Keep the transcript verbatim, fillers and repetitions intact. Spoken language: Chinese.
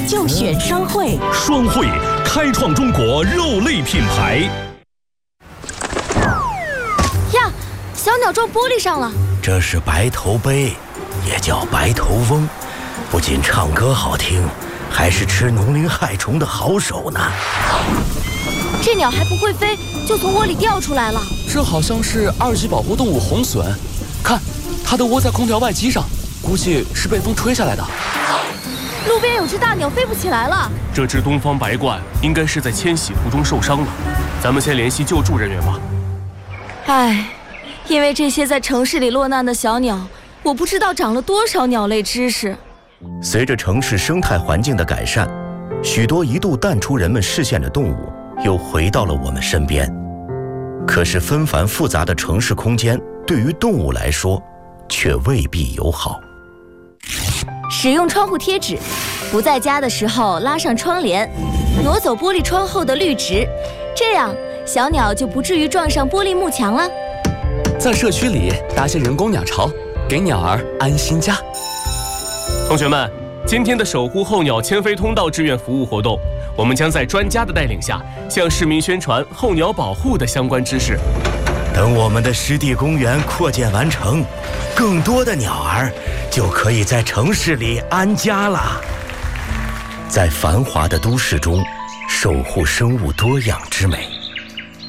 就选双汇。 双汇，开创中国肉类品牌。 呀，小鸟撞玻璃上了。 这是白头鹎，也叫白头翁，不仅唱歌好听，还是吃农林害虫的好手呢。 这鸟还不会飞，就从窝里掉出来了。 这好像是二级保护动物红隼，看，它都窝在空调外机上，估计是被风吹下来的。 路边有只大鸟飞不起来了。 这只东方白鹳应该是在迁徙途中受伤了，咱们先联系救助人员吧。 唉，因为这些在城市里落难的小鸟，我不知道长了多少鸟类知识。 随着城市生态环境的改善，许多一度淡出人们视线的动物又回到了我们身边。可是纷繁复杂的城市空间对于动物来说却未必友好。 使用窗户贴纸，不在家的时候拉上窗帘，挪走玻璃窗后的绿植，这样小鸟就不至于撞上玻璃幕墙了。 在社区里搭些人工鸟巢，给鸟儿安心家。 同学们，今天的守护候鸟迁飞通道志愿服务活动，我们将在专家的带领下，向市民宣传候鸟保护的相关知识。 等我们的湿地公园扩建完成，更多的鸟儿就可以在城市里安家了。在繁华的都市中，守护生物多样之美。